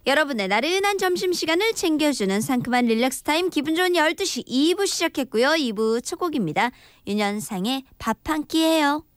여러분의 나른한 점심시간을 챙겨주는 상큼한 릴렉스 타임 기분 좋은 12시 2부 시작했고요. 2부 첫 곡입니다. 윤현상의 밥 한 끼예요.